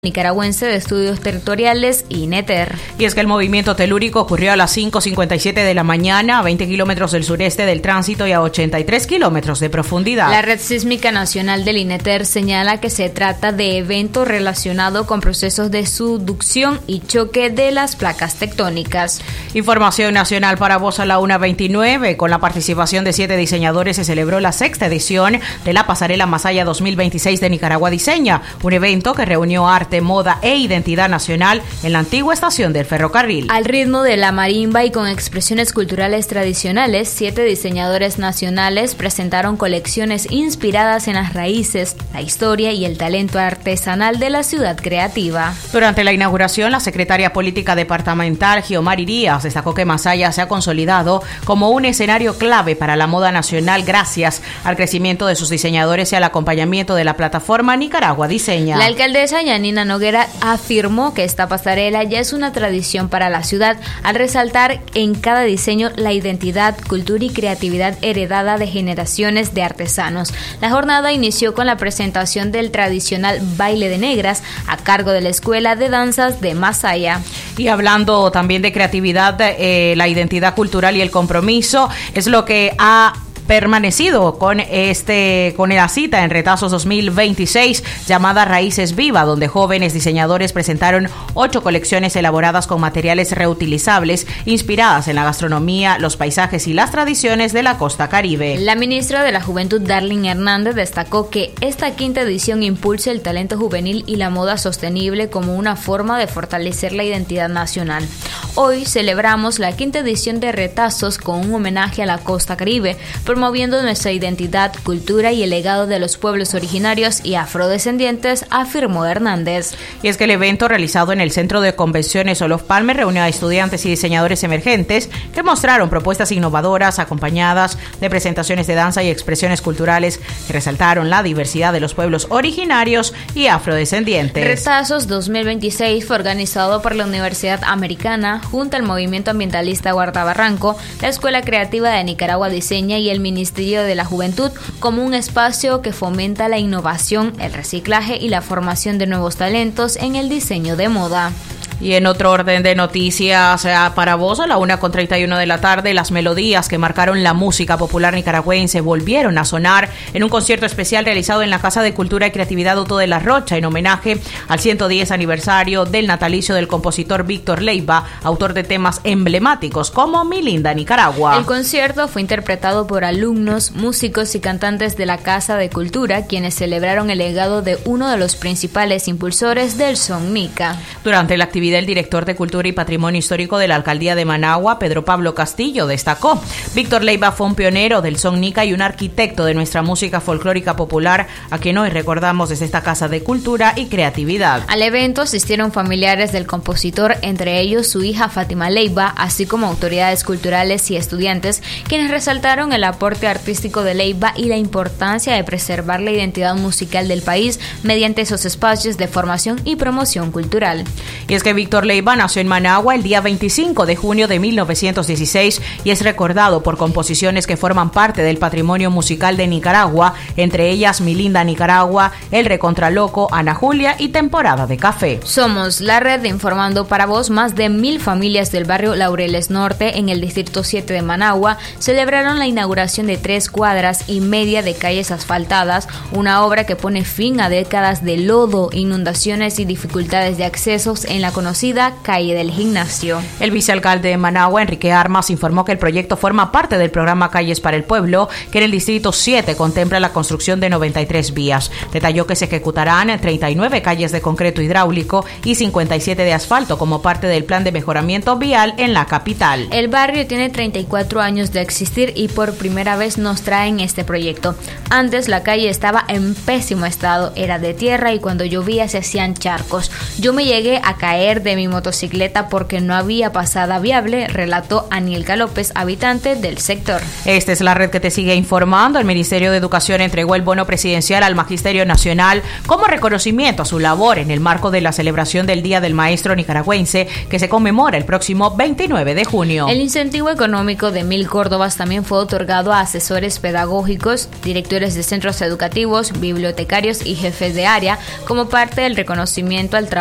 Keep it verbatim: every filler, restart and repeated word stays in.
Nicaragüense de Estudios Territoriales, INETER. Y es que el movimiento telúrico ocurrió a las cinco cincuenta y siete de la mañana, a veinte kilómetros del sureste del tránsito y a ochenta y tres kilómetros de profundidad. La Red Sísmica Nacional del INETER señala que se trata de evento relacionado con procesos de subducción y choque de las placas tectónicas. Información nacional para Voz a la una veintinueve. Con la participación de siete diseñadores se celebró la sexta edición de la Pasarela Masaya dos mil veintiséis de Nicaragua Diseña, un evento que reunió arte, moda e identidad nacional en la antigua estación del ferrocarril. Al ritmo de la marimba y con expresiones culturales tradicionales, siete diseñadores nacionales presentaron colecciones inspiradas en las raíces, la historia y el talento artesanal de la ciudad creativa. Durante la inauguración, la secretaria política departamental, Giomari Díaz, destacó que Masaya se ha consolidado como un escenario clave para la moda nacional gracias al crecimiento de sus diseñadores y al acompañamiento de la plataforma Nicaragua Diseña. La alcaldesa Yanina Noguera afirmó que esta pasarela ya es una tradición para la ciudad, al resaltar en cada diseño la identidad, cultura y creatividad heredada de generaciones de artesanos. La jornada inició con la presentación del tradicional baile de negras a cargo de la Escuela de Danzas de Masaya. Y hablando también de creatividad, eh, la identidad cultural y el compromiso es lo que ha permanecido con este con la cita en Retazos dos mil veintiséis llamada Raíces Viva, donde jóvenes diseñadores presentaron ocho colecciones elaboradas con materiales reutilizables inspiradas en la gastronomía, los paisajes y las tradiciones de la costa caribe. La ministra de la Juventud, Darlene Hernández, destacó que esta quinta edición impulsa el talento juvenil y la moda sostenible como una forma de fortalecer la identidad nacional. Hoy celebramos la quinta edición de Retazos con un homenaje a la costa caribe, promoviendo nuestra identidad, cultura y el legado de los pueblos originarios y afrodescendientes, afirmó Hernández. Y es que el evento realizado en el Centro de Convenciones Olof Palme reunió a estudiantes y diseñadores emergentes que mostraron propuestas innovadoras acompañadas de presentaciones de danza y expresiones culturales que resaltaron la diversidad de los pueblos originarios y afrodescendientes. Retazos dos mil veintiséis fue organizado por la Universidad Americana junto al Movimiento Ambientalista Guardabarranco, la Escuela Creativa de Nicaragua Diseña y el Ministerio de la Juventud como un espacio que fomenta la innovación, el reciclaje y la formación de nuevos talentos en el diseño de moda. Y en otro orden de noticias, para Voz a la una con treinta y uno de la tarde, las melodías que marcaron la música popular nicaragüense volvieron a sonar en un concierto especial realizado en la Casa de Cultura y Creatividad Otto de la Rocha en homenaje al ciento diez aniversario del natalicio del compositor Víctor Leiva, autor de temas emblemáticos como Mi Linda Nicaragua. El concierto fue interpretado por alumnos, músicos y cantantes de la Casa de Cultura, quienes celebraron el legado de uno de los principales impulsores del son nica. Durante la actividad, el director de Cultura y Patrimonio Histórico de la Alcaldía de Managua, Pedro Pablo Castillo, destacó: Víctor Leiva fue un pionero del son nica y un arquitecto de nuestra música folclórica popular, a quien hoy recordamos desde esta Casa de Cultura y Creatividad. Al evento asistieron familiares del compositor, entre ellos su hija Fátima Leiva, así como autoridades culturales y estudiantes, quienes resaltaron el aporte artístico de Leiva y la importancia de preservar la identidad musical del país mediante esos espacios de formación y promoción cultural. Y es que Víctor Leiva nació en Managua el día veinticinco de junio de mil novecientos dieciséis y es recordado por composiciones que forman parte del patrimonio musical de Nicaragua, entre ellas Mi Linda Nicaragua, El Recontraloco, Ana Julia y Temporada de Café. Somos la red de Informando para Voz. Más de mil familias del barrio Laureles Norte, en el distrito siete de Managua, celebraron la inauguración de tres cuadras y media de calles asfaltadas, una obra que pone fin a décadas de lodo, inundaciones y dificultades de accesos en la conocida calle del Gimnasio. El vicealcalde de Managua, Enrique Armas, informó que el proyecto forma parte del programa Calles para el Pueblo, que en el distrito siete contempla la construcción de noventa y tres vías. Detalló que se ejecutarán treinta y nueve calles de concreto hidráulico y cincuenta y siete de asfalto como parte del plan de mejoramiento vial en la capital. El barrio tiene treinta y cuatro años de existir y por primera vez nos traen este proyecto. Antes la calle estaba en pésimo estado, era de tierra y cuando llovía se hacían charcos. Yo me llegué a caer caer de mi motocicleta porque no había pasada viable, relató Anielka López, habitante del sector. Esta es la red que te sigue informando. El Ministerio de Educación entregó el bono presidencial al Magisterio Nacional como reconocimiento a su labor en el marco de la celebración del Día del Maestro Nicaragüense, que se conmemora el próximo veintinueve de junio. El incentivo económico de mil córdobas también fue otorgado a asesores pedagógicos, directores de centros educativos, bibliotecarios y jefes de área como parte del reconocimiento al trabajo